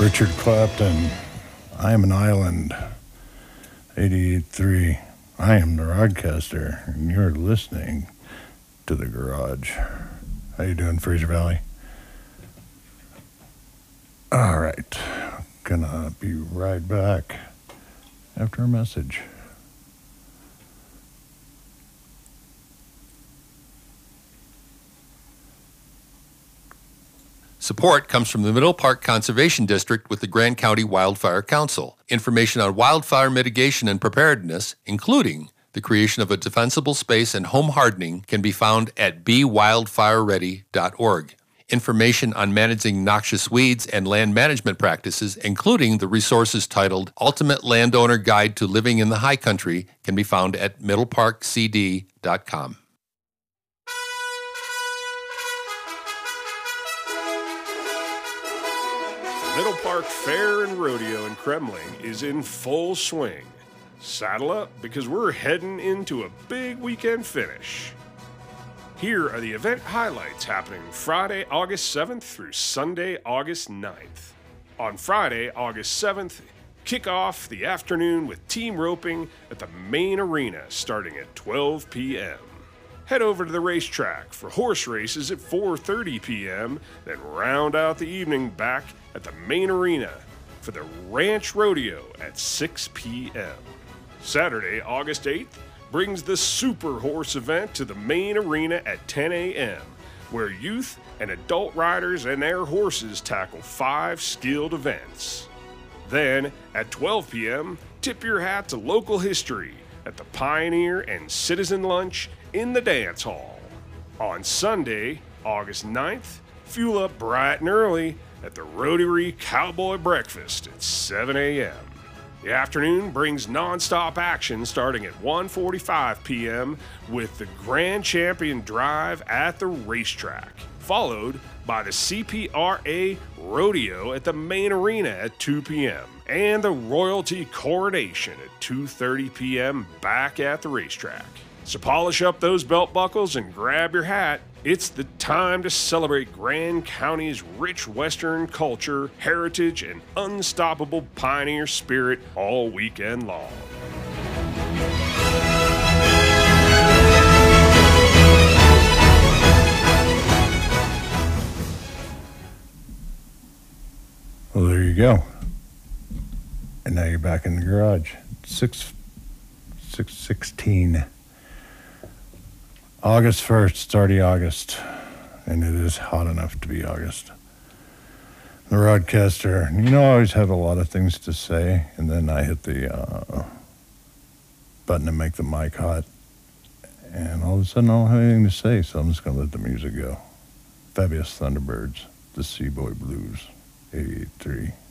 Richard Clapton, I Am an Island, 88.3. I am the Rodcaster, and you're listening to The Garage. How you doing, Fraser Valley? All right, gonna be right back after a message. Support comes from the Middle Park Conservation District with the Grand County Wildfire Council. Information on wildfire mitigation and preparedness, including the creation of a defensible space and home hardening, can be found at bewildfireready.org. Information on managing noxious weeds and land management practices, including the resources titled Ultimate Landowner Guide to Living in the High Country, can be found at middleparkcd.com. Middle Park Fair and Rodeo in Kremling is in full swing. Saddle up because we're heading into a big weekend finish. Here are the event highlights happening Friday, August 7th through Sunday, August 9th. On Friday, August 7th, kick off the afternoon with team roping at the main arena starting at 12 p.m. Head over to the racetrack for horse races at 4:30 p.m., then round out the evening back at the main arena for the Ranch Rodeo at 6 p.m. Saturday, August 8th, brings the Super Horse event to the main arena at 10 a.m., where youth and adult riders and their horses tackle 5 skilled events. Then, at 12 p.m., tip your hat to local history at the Pioneer and Citizen Lunch in the Dance Hall. On Sunday, August 9th, fuel up bright and early at the Rotary Cowboy Breakfast at 7 a.m. The afternoon brings non-stop action starting at 1:45 p.m. with the Grand Champion Drive at the racetrack, followed by the CPRA Rodeo at the main arena at 2 p.m. and the Royalty Coronation at 2:30 p.m. back at the racetrack. So polish up those belt buckles and grab your hat. It's the time to celebrate Grand County's rich Western culture, heritage, and unstoppable pioneer spirit all weekend long. Well, there you go. And now you're back in the garage. 6/16. August 1st, it's already August, and it is hot enough to be August. The Rodcaster, I always have a lot of things to say, and then I hit the button to make the mic hot, and all of a sudden I don't have anything to say, so I'm just going to let the music go. Fabulous Thunderbirds, the Seaboy Blues, 88.3.